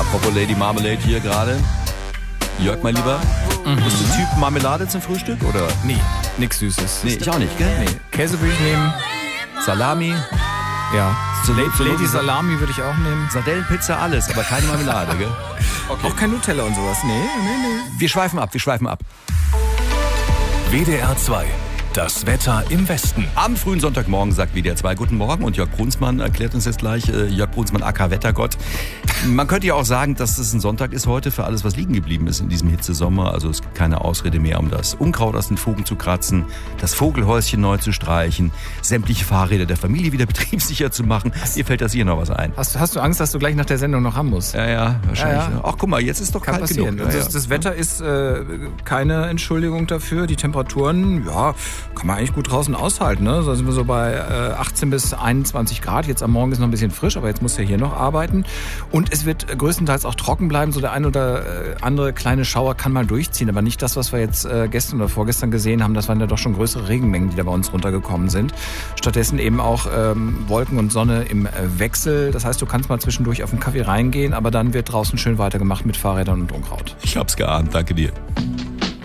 Apropos Lady Marmalade hier gerade. Jörg, mein Lieber, bist du Typ Marmelade zum Frühstück, oder? Nee, nix Süßes. Nee, ich auch nicht, gell? Nee. Käse würde ich nehmen. Salami, Ja. So- Lady Salami würde ich auch nehmen. Sardellenpizza, alles, aber keine Marmelade, gell? Okay. Auch kein Nutella und sowas. Nee. Wir schweifen ab. WDR 2. Das Wetter im Westen. Am frühen Sonntagmorgen sagt WDR 2 Guten Morgen und Jörg Brunsmann erklärt uns jetzt gleich, Jörg Brunsmann aka Wettergott. Man könnte ja auch sagen, dass es ein Sonntag ist heute für alles, was liegen geblieben ist in diesem Hitzesommer. Also es gibt keine Ausrede mehr, um das Unkraut aus den Fugen zu kratzen, das Vogelhäuschen neu zu streichen, sämtliche Fahrräder der Familie wieder betriebssicher zu machen. Mir fällt das hier noch was ein. Hast du Angst, dass du gleich nach der Sendung noch haben musst? Ja, wahrscheinlich. Ja. Ach, guck mal, jetzt ist doch Kann kalt passieren. genug. Und das Wetter ist keine Entschuldigung dafür. Die Temperaturen, ja, kann man eigentlich gut draußen aushalten. Ne? Da sind wir so bei 18 bis 21 Grad. Jetzt am Morgen ist noch ein bisschen frisch, aber jetzt muss er hier noch arbeiten. Und es wird größtenteils auch trocken bleiben. So der ein oder andere kleine Schauer kann mal durchziehen. Aber nicht das, was wir jetzt gestern oder vorgestern gesehen haben. Das waren ja doch schon größere Regenmengen, die da bei uns runtergekommen sind. Stattdessen eben auch Wolken und Sonne im Wechsel. Das heißt, du kannst mal zwischendurch auf den Kaffee reingehen, aber dann wird draußen schön weitergemacht mit Fahrrädern und Unkraut. Ich hab's geahnt, danke dir.